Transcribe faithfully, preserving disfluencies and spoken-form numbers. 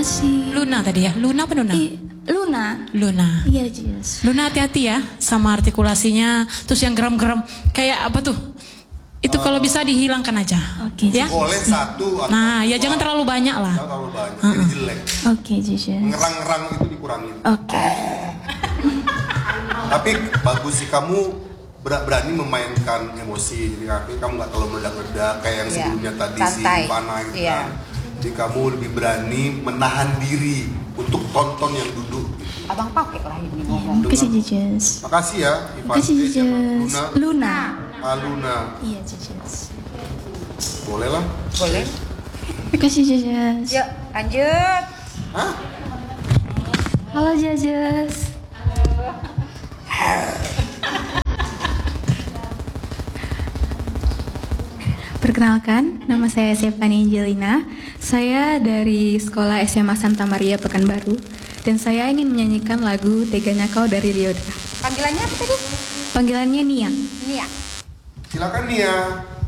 kasih. Luna tadi ya? Luna apa Luna? I, Luna. Luna. Iya, Jess. Luna hati-hati ya sama artikulasinya. Terus yang geram-geram kayak apa tuh? Itu uh, kalau bisa dihilangkan aja. Oke. Okay, ya. Boleh satu. Atau nah, ya dua. Jangan terlalu banyak lah. Jangan terlalu banyak. Uh -uh. Jadi jelek. Oke, okay, Jess. Ngerang-ngerang itu dikurangin. Oke. Okay. Tapi bagus sih kamu berani memainkan emosi. Jadi tapi kamu nggak terlalu meledak-ledak kayak yang sebelumnya yeah. tadi si Ivana gitu yeah. kan. Jadi kamu lebih berani menahan diri untuk tonton yang duduk. Abang pakai lah ini ngomong. Makasih Jess. Makasih ya Ivan. Makasih Jess. Luna. Luna. Ah, Luna. Iya Jess. Boleh lah. Boleh. Makasih Jess. Yuk lanjut. Hah? Halo Jess. Perkenalkan, nama saya Stephanie Angelina. Saya dari Sekolah S M A Santa Maria Pekanbaru dan saya ingin menyanyikan lagu Teganya Kau dari Ryoda. Panggilannya apa tadi? Panggilannya Nia. Nia. Silakan Nia.